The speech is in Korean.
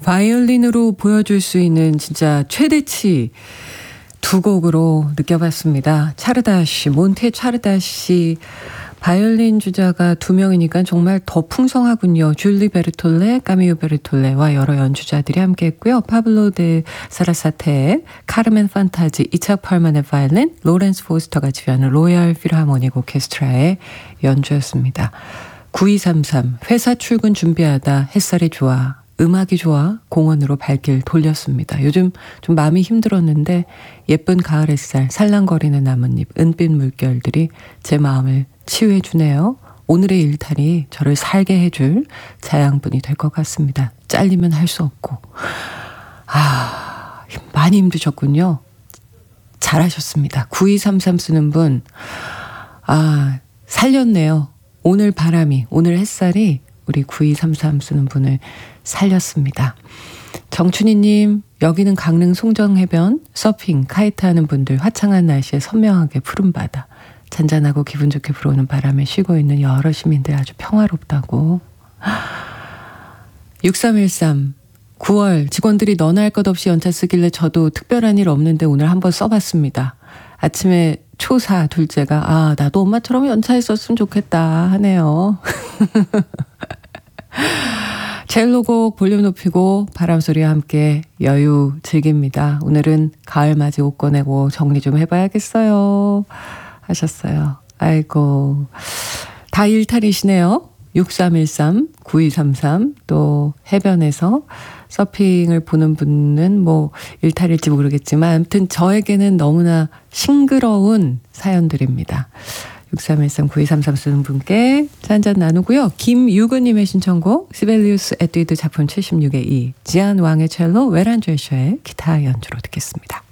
바이올린으로 보여줄 수 있는 진짜 최대치 두 곡으로 느껴봤습니다. 차르다시, 몬테 차르다시 바이올린 주자가 두 명이니까 정말 더 풍성하군요. 줄리 베르톨레, 까미오 베르톨레와 여러 연주자들이 함께했고요. 파블로 데 사라사테의 카르멘 판타지, 이차 펄만의 바이올린, 로렌스 포스터가 지휘하는 로얄 필하모닉 오케스트라의 연주였습니다. 9233 회사 출근 준비하다 햇살이 좋아 음악이 좋아 공원으로 발길 돌렸습니다. 요즘 좀 마음이 힘들었는데 예쁜 가을 햇살, 살랑거리는 나뭇잎, 은빛 물결들이 제 마음을 치유해 주네요. 오늘의 일탈이 저를 살게 해줄 자양분이 될 것 같습니다. 잘리면 할 수 없고. 많이 힘드셨군요. 잘하셨습니다. 9233 쓰는 분, 살렸네요. 오늘 바람이, 오늘 햇살이 우리 9233 쓰는 분을 살렸습니다. 정춘희님, 여기는 강릉 송정해변, 서핑, 카이트 하는 분들 화창한 날씨에 선명하게 푸른 바다, 잔잔하고 기분 좋게 불어오는 바람에 쉬고 있는 여러 시민들 아주 평화롭다고. 6313 9월 직원들이 너나 할 것 없이 연차 쓰길래 저도 특별한 일 없는데 오늘 한번 써봤습니다. 아침에 초사 둘째가 나도 엄마처럼 연차했었으면 좋겠다 하네요. 첼로곡 볼륨 높이고 바람소리와 함께 여유 즐깁니다. 오늘은 가을맞이 옷 꺼내고 정리 좀 해봐야겠어요 하셨어요. 아이고, 다 일탈이시네요. 6313, 9233 또 해변에서 서핑을 보는 분은 뭐 일탈일지 모르겠지만 아무튼 저에게는 너무나 싱그러운 사연들입니다. 6313, 9233 쓰는 분께 한잔 나누고요. 김유근님의 신청곡 시벨리우스 에뛰드 작품 76의 2 지안 왕의 첼로 웨란 제셔의 기타 연주로 듣겠습니다.